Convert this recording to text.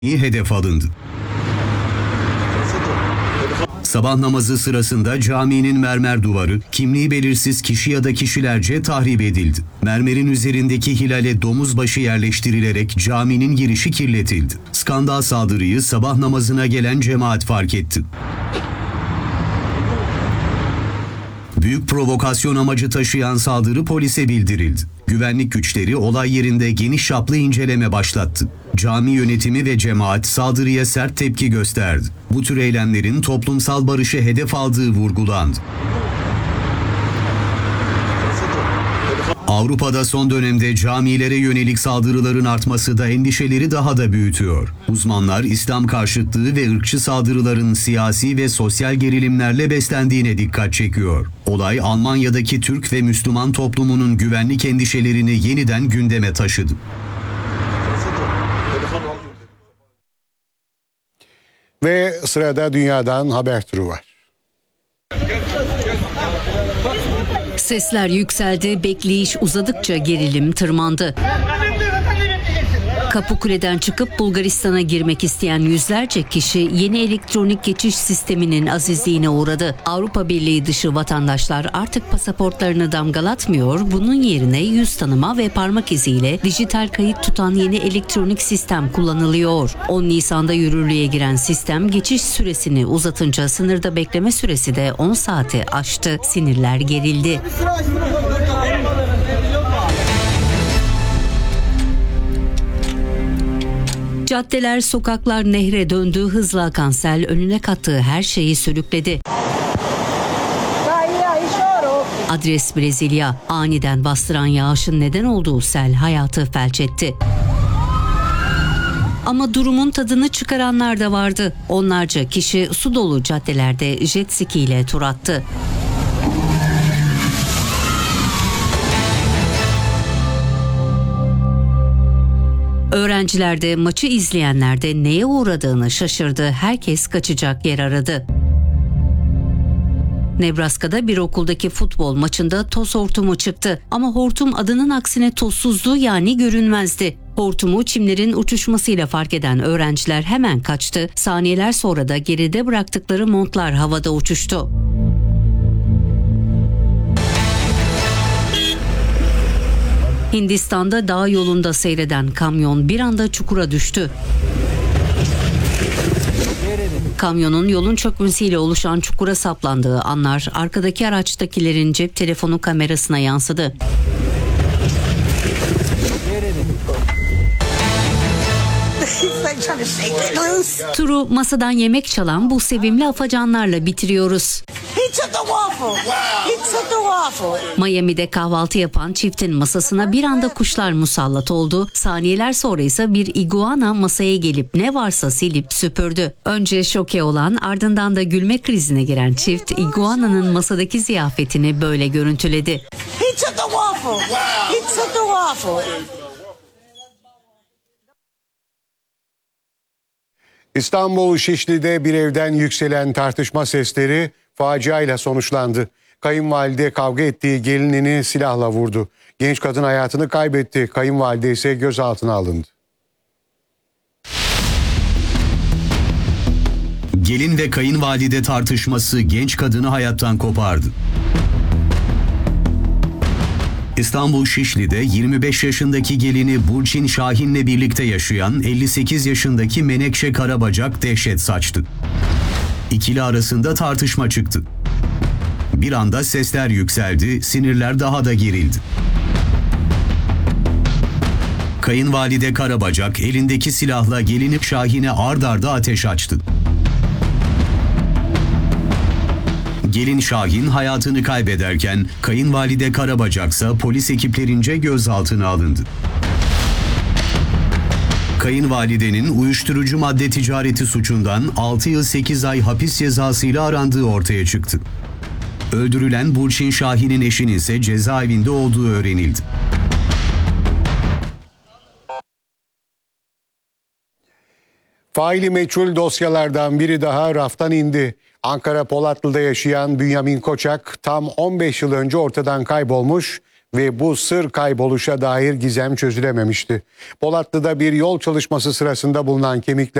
hedef alındı. Sabah namazı sırasında caminin mermer duvarı, kimliği belirsiz kişi ya da kişilerce tahrip edildi. Mermerin üzerindeki hilale domuz başı yerleştirilerek caminin girişi kirletildi. Skandal saldırıyı sabah namazına gelen cemaat fark etti. Büyük provokasyon amacı taşıyan saldırı polise bildirildi. Güvenlik güçleri olay yerinde geniş çaplı inceleme başlattı. Cami yönetimi ve cemaat saldırıya sert tepki gösterdi. Bu tür eylemlerin toplumsal barışı hedef aldığı vurgulandı. Avrupa'da son dönemde camilere yönelik saldırıların artması da endişeleri daha da büyütüyor. Uzmanlar İslam karşıtlığı ve ırkçı saldırıların siyasi ve sosyal gerilimlerle beslendiğine dikkat çekiyor. Olay Almanya'daki Türk ve Müslüman toplumunun güvenlik endişelerini yeniden gündeme taşıdı. Ve sırada dünyadan haber turu var. Sesler yükseldi, bekleyiş uzadıkça gerilim tırmandı. Kapıkule'den çıkıp Bulgaristan'a girmek isteyen yüzlerce kişi yeni elektronik geçiş sisteminin azizliğine uğradı. Avrupa Birliği dışı vatandaşlar artık pasaportlarını damgalatmıyor, bunun yerine yüz tanıma ve parmak iziyle dijital kayıt tutan yeni elektronik sistem kullanılıyor. 10 Nisan'da yürürlüğe giren sistem geçiş süresini uzatınca sınırda bekleme süresi de 10 saati aştı. Sinirler gerildi. Caddeler, sokaklar nehre döndü, hızla akan sel önüne kattığı her şeyi sürükledi. Adres Brezilya, aniden bastıran yağışın neden olduğu sel hayatı felç etti. Ama durumun tadını çıkaranlar da vardı. Onlarca kişi su dolu caddelerde jet ski ile tur attı. Öğrenciler de maçı izleyenler de neye uğradığını şaşırdı. Herkes kaçacak yer aradı. Nebraska'da bir okuldaki futbol maçında toz hortumu çıktı. Ama hortum adının aksine tozsuzdu, yani görünmezdi. Hortumu çimlerin uçuşmasıyla fark eden öğrenciler hemen kaçtı. Saniyeler sonra da geride bıraktıkları montlar havada uçuştu. Hindistan'da dağ yolunda seyreden kamyon bir anda çukura düştü. Kamyonun yolun çökmesiyle oluşan çukura saplandığı anlar arkadaki araçtakilerin cep telefonu kamerasına yansıdı. Turu masadan yemek çalan bu sevimli afacanlarla bitiriyoruz. Miami'de kahvaltı yapan çiftin masasına bir anda kuşlar musallat oldu. Saniyeler sonra ise bir iguana masaya gelip ne varsa silip süpürdü. Önce şoke olan, ardından da gülme krizine giren çift iguananın masadaki ziyafetini böyle görüntüledi. İstanbul Şişli'de bir evden yükselen tartışma sesleri faciayla sonuçlandı. Kayınvalide kavga ettiği gelinini silahla vurdu. Genç kadın hayatını kaybetti. Kayınvalide ise gözaltına alındı. Gelin ve kayınvalide tartışması genç kadını hayattan kopardı. İstanbul Şişli'de 25 yaşındaki gelini Burçin Şahin'le birlikte yaşayan 58 yaşındaki Menekşe Karabacak dehşet saçtı. İkili arasında tartışma çıktı. Bir anda sesler yükseldi, sinirler daha da gerildi. Kayınvalide Karabacak elindeki silahla gelini Şahin'e ard arda ateş açtı. Gelin Şahin hayatını kaybederken kayınvalide Karabacaksa polis ekiplerince gözaltına alındı. Kayınvalidenin uyuşturucu madde ticareti suçundan 6 yıl 8 ay hapis cezasıyla arandığı ortaya çıktı. Öldürülen Burçin Şahin'in eşinin ise cezaevinde olduğu öğrenildi. Faili meçhul dosyalardan biri daha raftan indi. Ankara Polatlı'da yaşayan Bünyamin Koçak tam 15 yıl önce ortadan kaybolmuş ve bu sır kayboluşa dair gizem çözülememişti. Polatlı'da bir yol çalışması sırasında bulunan kemikler